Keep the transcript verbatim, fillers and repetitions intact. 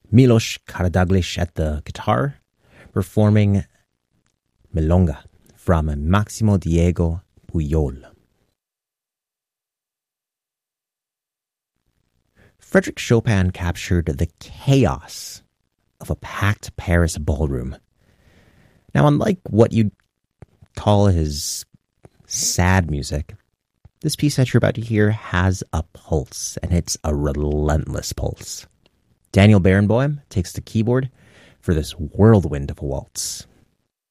Milos Karadzic at the guitar, performing Milonga from Maximo Diego Puyol. Frédéric Chopin captured the chaos of a packed Paris ballroom. Now, unlike what you'd call his sad music, this piece that you're about to hear has a pulse, and it's a relentless pulse. Daniel Barenboim takes the keyboard for this whirlwind of a waltz.